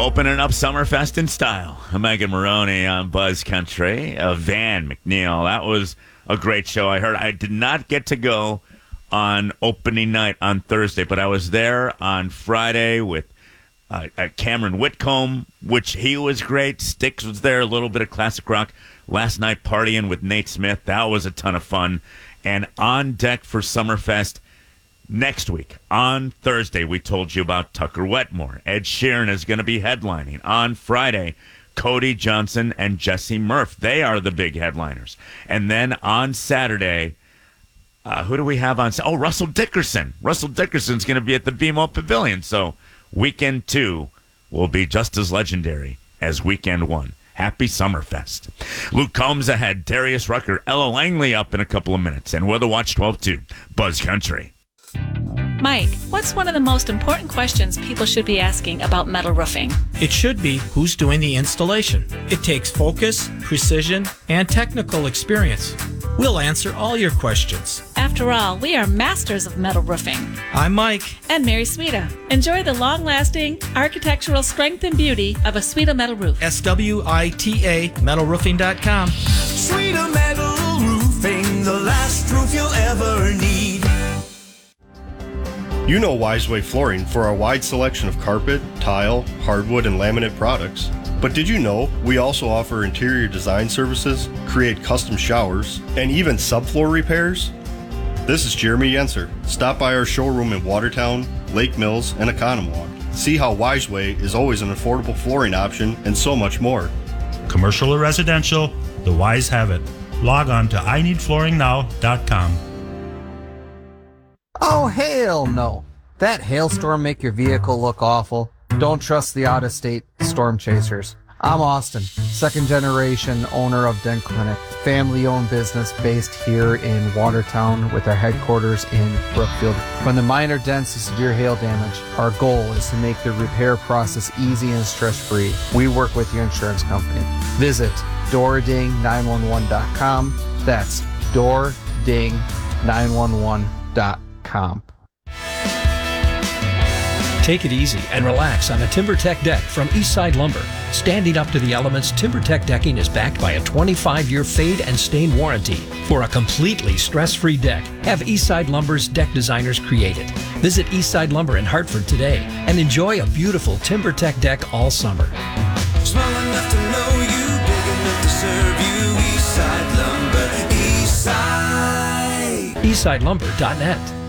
Opening up Summerfest in style. Megan Maroney on Buzz Country. Van McNeil. That was a great show. I did not get to go on opening night on Thursday, but I was there on Friday with Cameron Whitcomb, which he was great. Styx was there, a little bit of classic rock. Last night partying with Nate Smith. That was a ton of fun. And on deck for Summerfest next week, on Thursday, we told you about Tucker Wetmore. Ed Sheeran is going to be headlining. On Friday, Cody Johnson and Jesse Murph. They are the big headliners. And then on Saturday, who do we have on? Oh, Russell Dickerson. Russell Dickerson's going to be at the BMO Pavilion. So weekend 2 will be just as legendary as weekend 1. Happy Summerfest. Luke Combs ahead. Darius Rucker. Ella Langley up in a couple of minutes. And Weather Watch 12-2. Buzz Country. Mike, what's one of the most important questions people should be asking about metal roofing? It should be who's doing the installation. It takes focus, precision, and technical experience. We'll answer all your questions. After all, we are masters of metal roofing. I'm Mike. And Mary Sweda. Enjoy the long-lasting architectural strength and beauty of a Sweda metal roof. SWITA metalroofing.com. Sweda Metal Roofing, the last roof you'll ever need. You know Wiseway Flooring for our wide selection of carpet, tile, hardwood, and laminate products. But did you know we also offer interior design services, create custom showers, and even subfloor repairs? This is Jeremy Yenser. Stop by our showroom in Watertown, Lake Mills, and Economowoc. See how Wiseway is always an affordable flooring option and so much more. Commercial or residential, the Wise have it. Log on to ineedflooringnow.com. Oh, hell no. That hailstorm make your vehicle look awful? Don't trust the out-of-state storm chasers. I'm Austin, second generation owner of Dent Clinic, family-owned business based here in Watertown with our headquarters in Brookfield. From the minor dents to severe hail damage, our goal is to make the repair process easy and stress-free. We work with your insurance company. Visit doording911.com. That's doording911.com. Take it easy and relax on a TimberTech deck from Eastside Lumber. Standing up to the elements, TimberTech decking is backed by a 25-year fade and stain warranty. For a completely stress-free deck, have Eastside Lumber's deck designers create it. Visit Eastside Lumber in Hartford today and enjoy a beautiful TimberTech deck all summer. Small enough to know you, big enough to serve you. Eastside Lumber, Eastside. EastsideLumber.net.